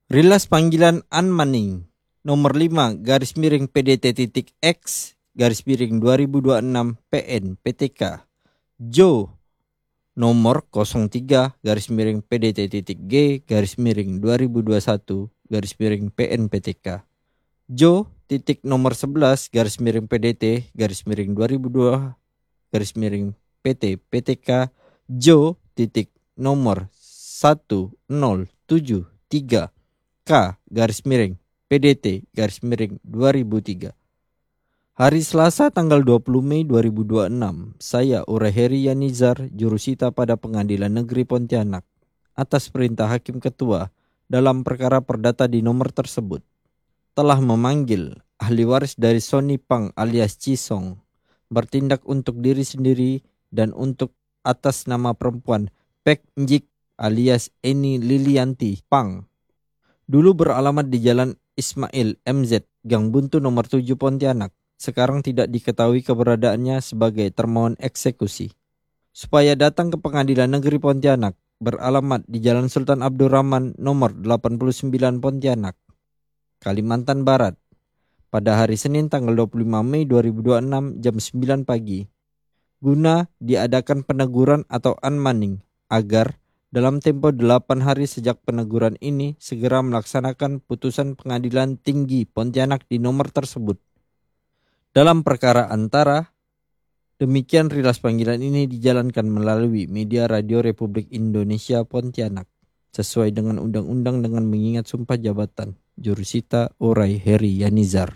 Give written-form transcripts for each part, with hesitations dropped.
Rilas panggilan Anmaning nomor 5 garis miring PDT.X garis miring 2026 PN PTK. Jo nomor 03 garis miring PDT.G garis miring 2021 garis miring PN PTK. Jo titik nomor 11 garis miring PDT garis miring 2002 garis miring PT PTK. Jo titik nomor 1073 K garis miring PDT garis miring 2003. Hari Selasa tanggal 20 Mei 2026, saya Uraheri Yanizar, jurusita pada Pengadilan Negeri Pontianak, atas perintah Hakim Ketua dalam perkara perdata di nomor tersebut, telah memanggil ahli waris dari Sony Pang alias Cisong bertindak untuk diri sendiri dan untuk atas nama perempuan Pek Njik alias Eni Lilianti Pang. Dulu beralamat di Jalan Ismail MZ, Gang Buntu nomor 7 Pontianak. Sekarang tidak diketahui keberadaannya sebagai termohon eksekusi. Supaya datang ke Pengadilan Negeri Pontianak, beralamat di Jalan Sultan Abdurrahman nomor 89 Pontianak, Kalimantan Barat, pada hari Senin tanggal 25 Mei 2026 jam 9 pagi, guna diadakan peneguran atau unmanning agar dalam tempo 8 hari sejak peneguran ini segera melaksanakan putusan Pengadilan Tinggi Pontianak di nomor tersebut. Dalam perkara antara, demikian rilas panggilan ini dijalankan melalui media Radio Republik Indonesia Pontianak, sesuai dengan undang-undang dengan mengingat sumpah jabatan. Jurusita Uraheri Yanizar.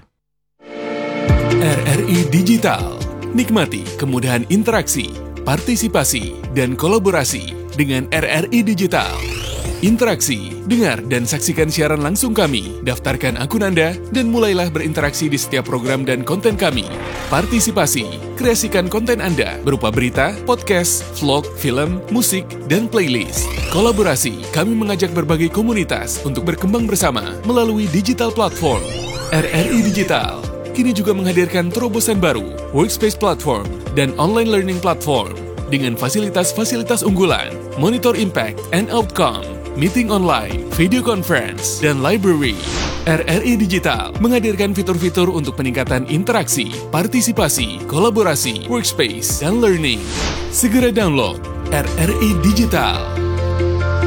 RRI Digital. Nikmati kemudahan interaksi, partisipasi, dan kolaborasi dengan RRI Digital. Interaksi, dengar dan saksikan siaran langsung kami, daftarkan akun Anda, dan mulailah berinteraksi di setiap program dan konten kami. Partisipasi, kreasikan konten Anda berupa berita, podcast, vlog, film, musik, dan playlist. Kolaborasi, kami mengajak berbagai komunitas untuk berkembang bersama melalui digital platform. RRI Digital kini juga menghadirkan terobosan baru, workspace platform, dan online learning platform dengan fasilitas-fasilitas unggulan, monitor impact and outcome, meeting online, video conference, dan library. RRI Digital menghadirkan fitur-fitur untuk peningkatan interaksi, partisipasi, kolaborasi, workspace, dan learning. Segera download RRI Digital.